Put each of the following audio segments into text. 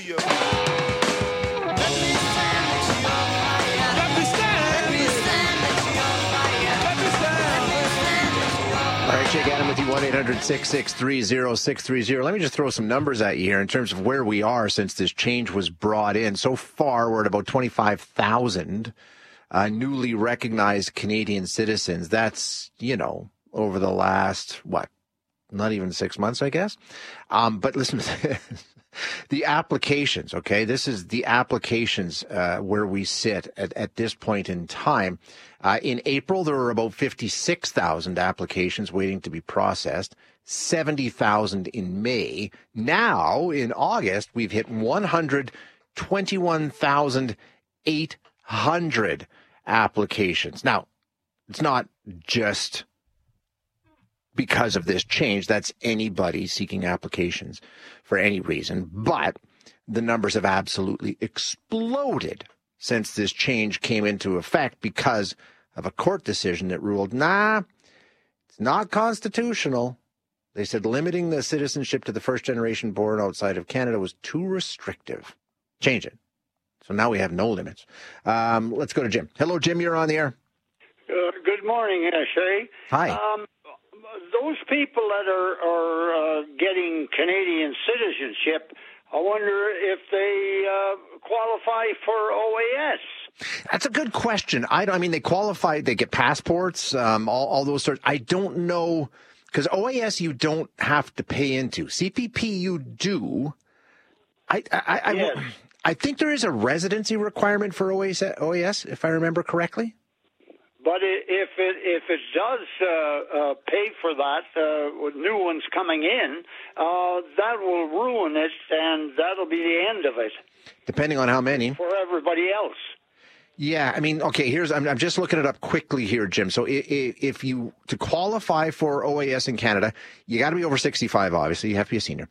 All right, Jake Adam with you, 1-800-663-0630. Let me just throw some numbers at you here in terms of where we are since this change was brought in. So far, we're at about 25,000 newly recognized Canadian citizens. That's, over the last, not even 6 months, I guess. But listen to this. The applications, okay? This is the applications where we sit at this point in time. In April, there were about 56,000 applications waiting to be processed, 70,000 in May. Now, in August, we've hit 121,800 applications. Now, it's not just because of this change. That's anybody seeking applications for any reason. But the numbers have absolutely exploded since this change came into effect because of a court decision that ruled, it's not constitutional. They said limiting the citizenship to the first generation born outside of Canada was too restrictive. Change it. So now we have no limits. Let's go to Jim. Hello, Jim. You're on the air. Good morning, Shay. Hi. Those people that are getting Canadian citizenship, I wonder if they qualify for OAS. That's a good question. They qualify, they get passports, all those sorts. I don't know, because OAS you don't have to pay into. CPP you do. Yes. I think there is a residency requirement for OAS, if I remember correctly. But if it does pay for that, with new ones coming in, that will ruin it, and that'll be the end of it. Depending on how many. For everybody else. Yeah, okay, I'm just looking it up quickly here, Jim. So if you, to qualify for OAS in Canada, you got to be over 65, obviously. You have to be a senior.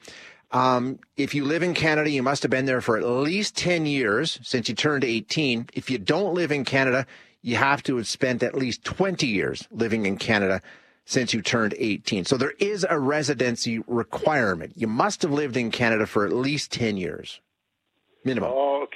If you live in Canada, you must have been there for at least 10 years since you turned 18. If you don't live in Canada, you have to have spent at least 20 years living in Canada since you turned 18. So there is a residency requirement. You must have lived in Canada for at least 10 years. Minimum.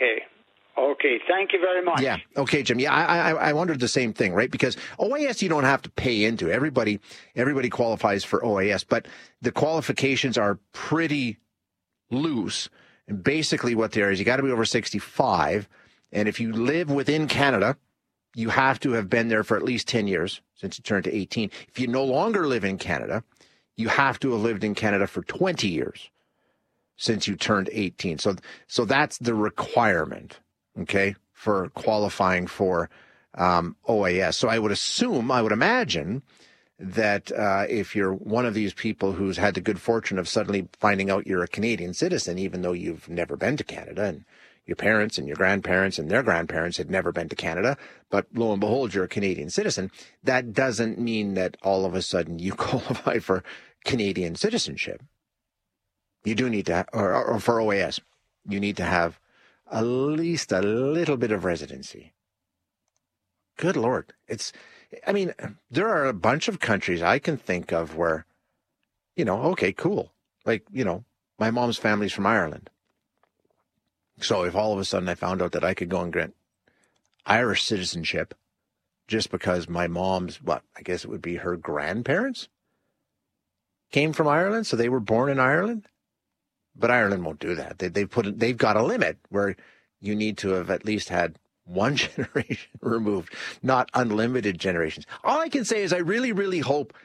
Okay. Thank you very much. Yeah. Okay, Jim. Yeah, I wondered the same thing, right? Because OAS you don't have to pay into. Everybody qualifies for OAS, but the qualifications are pretty loose. And basically what there is, you got to be over 65. And if you live within Canada, you have to have been there for at least 10 years since you turned to 18. If you no longer live in Canada, you have to have lived in Canada for 20 years since you turned 18. So that's the requirement, okay, for qualifying for OAS. So I would imagine that if you're one of these people who's had the good fortune of suddenly finding out you're a Canadian citizen, even though you've never been to Canada, and your parents and your grandparents and their grandparents had never been to Canada, but lo and behold, you're a Canadian citizen, that doesn't mean that all of a sudden you qualify for Canadian citizenship. You do need to, or for OAS, you need to have at least a little bit of residency. Good Lord. There are a bunch of countries I can think of where, okay, cool. Like, my mom's family's from Ireland. So if all of a sudden I found out that I could go and grant Irish citizenship just because my mom's, I guess it would be her grandparents came from Ireland, so they were born in Ireland. But Ireland won't do that. They've got a limit where you need to have at least had one generation removed, not unlimited generations. All I can say is I really, really hope.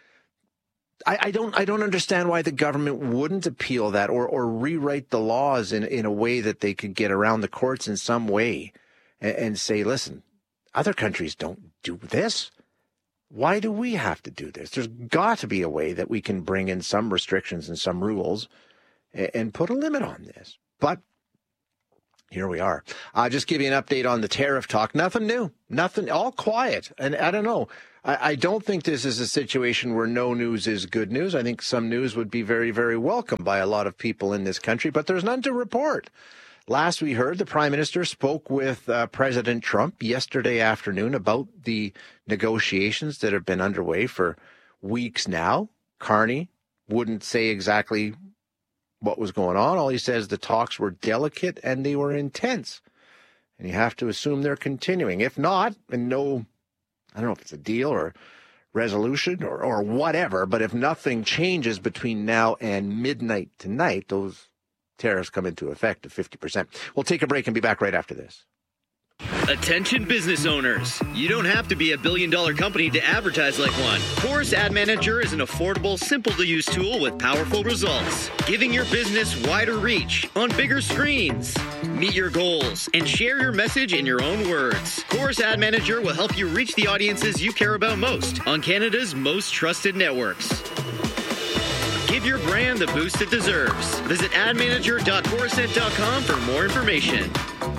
I don't understand why the government wouldn't appeal that or rewrite the laws in a way that they could get around the courts in some way and say, listen, other countries don't do this. Why do we have to do this? There's got to be a way that we can bring in some restrictions and some rules and put a limit on this. But here we are. I'll just give you an update on the tariff talk. Nothing new. Nothing. All quiet. And I don't know. I don't think this is a situation where no news is good news. I think some news would be very, very welcome by a lot of people in this country, but there's none to report. Last we heard, the Prime Minister spoke with President Trump yesterday afternoon about the negotiations that have been underway for weeks now. Carney wouldn't say exactly what was going on. All he says, the talks were delicate and they were intense. And you have to assume they're continuing. If not, and no, I don't know if it's a deal or resolution or whatever, but if nothing changes between now and midnight tonight, those tariffs come into effect of 50%. We'll take a break and be back right after this. Attention business owners. You don't have to be a billion-dollar company to advertise like one. Chorus Ad Manager is an affordable, simple-to-use tool with powerful results, giving your business wider reach on bigger screens. Meet your goals and share your message in your own words. Chorus Ad Manager will help you reach the audiences you care about most on Canada's most trusted networks. Give your brand the boost it deserves. Visit admanager.chorusnet.com for more information.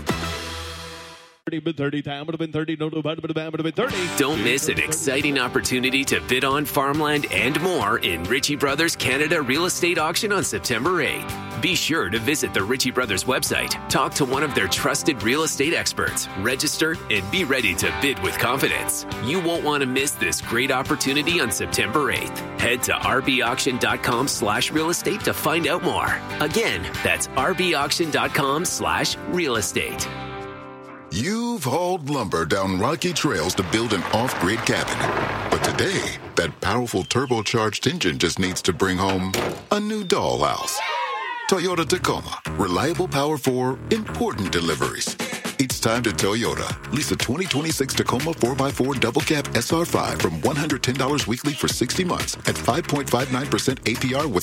Don't miss an exciting opportunity to bid on farmland and more in Ritchie Brothers Canada Real Estate Auction on September 8th. Be sure to visit the Ritchie Brothers website, talk to one of their trusted real estate experts, register, and be ready to bid with confidence. You won't want to miss this great opportunity on September 8th. Head to rbauction.com/real estate to find out more. Again, that's rbauction.com/real estate. You've hauled lumber down rocky trails to build an off-grid cabin. But today, that powerful turbocharged engine just needs to bring home a new dollhouse. Toyota Tacoma. Reliable power for important deliveries. It's time to Toyota. Lease a 2026 Tacoma 4x4 double cab SR5 from $110 weekly for 60 months at 5.59% APR with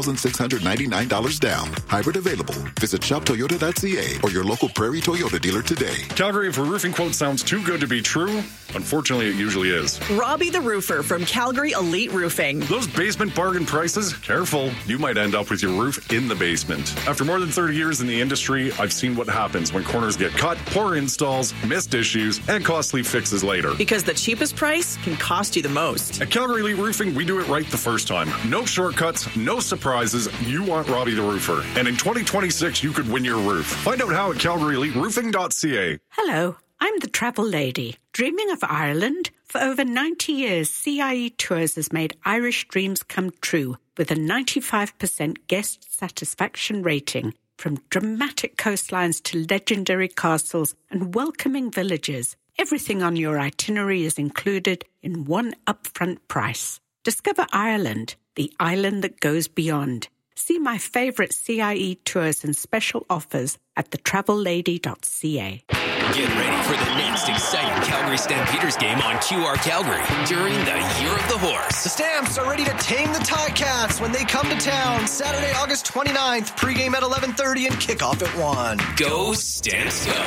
$7,699 down. Hybrid available. Visit shoptoyota.ca or your local Prairie Toyota dealer today. Calgary, if a roofing quote sounds too good to be true, unfortunately it usually is. Robbie the Roofer from Calgary Elite Roofing. Those basement bargain prices? Careful, you might end up with your roof in the basement. After more than 30 years in the industry, I've seen what happens when corners get cut, poor installs, missed issues, and costly fixes later. Because the cheapest price can cost you the most. At Calgary Elite Roofing, we do it right the first time. No shortcuts, no surprises. You want Robbie the Roofer. And in 2026, you could win your roof. Find out how at calgaryeliteroofing.ca. Hello, I'm the travel lady. Dreaming of Ireland? For over 90 years, CIE Tours has made Irish dreams come true with a 95% guest satisfaction rating. From dramatic coastlines to legendary castles and welcoming villages, everything on your itinerary is included in one upfront price. Discover Ireland, the island that goes beyond. See my favorite CIE tours and special offers at thetravellady.ca. Get ready for the next exciting Calgary Stampeders game on QR Calgary during the Year of the Horse. The Stamps are ready to tame the Ticats when they come to town. Saturday, August 29th, pregame at 11:30 and kickoff at 1. Go Stamps Go!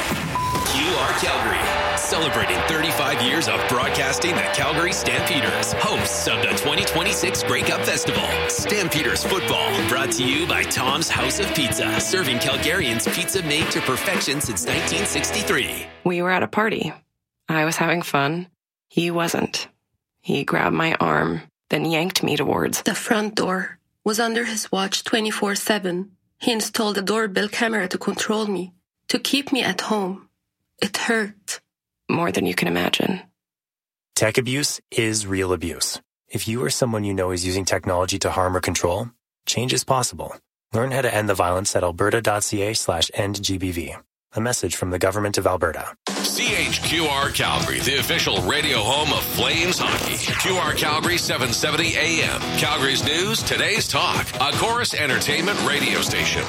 QR Calgary, celebrating 35 years of broadcasting the Calgary Stampeders, hosts of the 2026 Grey Cup Festival. Stampeders football, brought to you by Tom's House of Pizza, serving Calgarians pizza made to perfection since 1963. We were at a party. I was having fun. He wasn't. He grabbed my arm, then yanked me towards the front door. Was under his watch 24/7. He installed a doorbell camera to control me, to keep me at home. It hurt. More than you can imagine. Tech abuse is real abuse. If you or someone you know is using technology to harm or control, change is possible. Learn how to end the violence at alberta.ca/endgbv. A message from the Government of Alberta. CHQR Calgary, the official radio home of Flames hockey. QR Calgary 770 AM. Calgary's news, today's talk. A Chorus Entertainment radio station.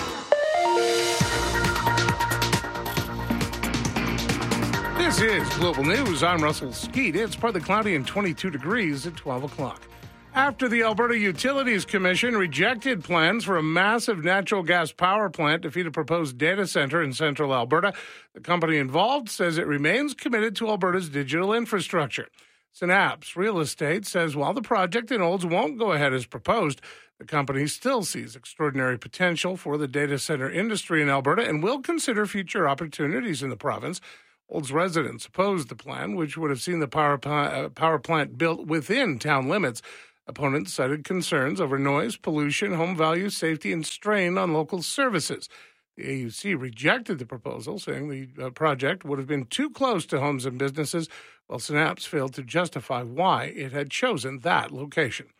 This is Global News. I'm Russell Skeet. It's partly cloudy and 22 degrees at 12 o'clock. After the Alberta Utilities Commission rejected plans for a massive natural gas power plant to feed a proposed data center in central Alberta, the company involved says it remains committed to Alberta's digital infrastructure. Synapse Real Estate says while the project in Olds won't go ahead as proposed, the company still sees extraordinary potential for the data center industry in Alberta and will consider future opportunities in the province. Olds residents opposed the plan, which would have seen the power plant built within town limits. Opponents cited concerns over noise, pollution, home value, safety, and strain on local services. The AUC rejected the proposal, saying the project would have been too close to homes and businesses, while Synapse failed to justify why it had chosen that location.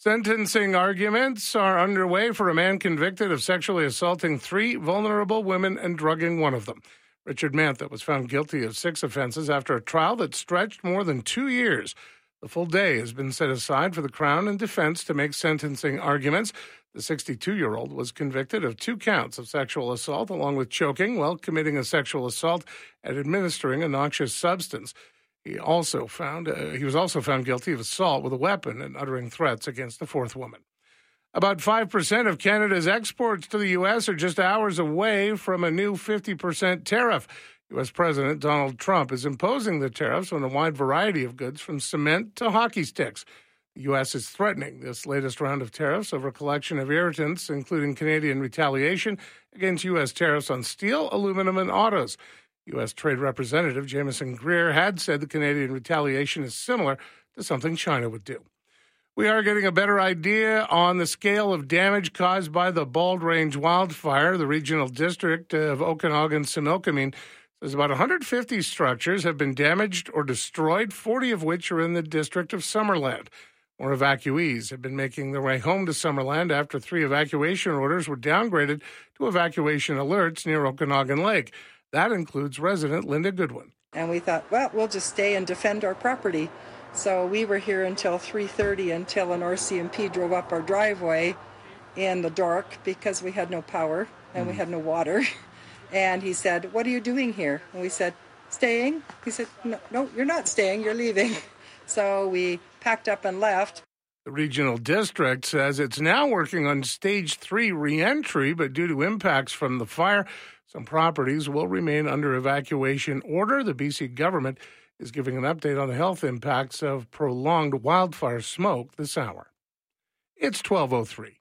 Sentencing arguments are underway for a man convicted of sexually assaulting 3 vulnerable women and drugging one of them. Richard Mantha was found guilty of 6 offenses after a trial that stretched more than 2 years. The full day has been set aside for the Crown and defense to make sentencing arguments. The 62-year-old was convicted of 2 counts of sexual assault, along with choking while committing a sexual assault and administering a noxious substance. He was also found guilty of assault with a weapon and uttering threats against a 4th woman. About 5% of Canada's exports to the U.S. are just hours away from a new 50% tariff. U.S. President Donald Trump is imposing the tariffs on a wide variety of goods, from cement to hockey sticks. The U.S. is threatening this latest round of tariffs over a collection of irritants, including Canadian retaliation against U.S. tariffs on steel, aluminum, and autos. U.S. Trade Representative Jameson Greer had said the Canadian retaliation is similar to something China would do. We are getting a better idea on the scale of damage caused by the Bald Range wildfire. The regional district of Okanagan-Similkameen says about 150 structures have been damaged or destroyed, 40 of which are in the district of Summerland. More evacuees have been making their way home to Summerland after 3 evacuation orders were downgraded to evacuation alerts near Okanagan Lake. That includes resident Linda Goodwin. And we thought, well, we'll just stay and defend our property. So we were here until 3:30 until an RCMP drove up our driveway in the dark because we had no power and we had no water. And he said, "What are you doing here?" And we said, "Staying." He said, No, you're not staying, you're leaving. So we packed up and left. The regional district says it's now working on stage 3 re-entry, but due to impacts from the fire, some properties will remain under evacuation order. The BC government is giving an update on the health impacts of prolonged wildfire smoke this hour. It's 12:03.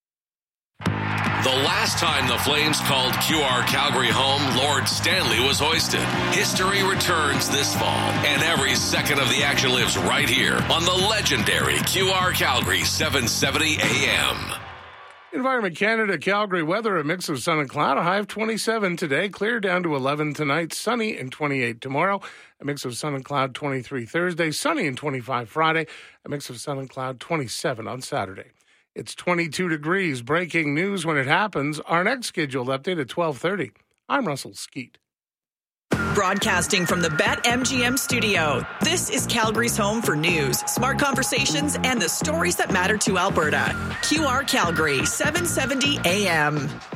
The last time the Flames called QR Calgary home, Lord Stanley was hoisted. History returns this fall, and every second of the action lives right here on the legendary QR Calgary 770 AM. Environment Canada, Calgary weather, a mix of sun and cloud, a high of 27 today, clear down to 11 tonight, sunny and 28 tomorrow, a mix of sun and cloud 23 Thursday, sunny and 25 Friday, a mix of sun and cloud 27 on Saturday. It's 22 degrees. Breaking news when it happens. Our next scheduled update at 12:30. I'm Russell Skeet. Broadcasting from the BetMGM studio, this is Calgary's home for news, smart conversations, and the stories that matter to Alberta. QR Calgary, 770 AM.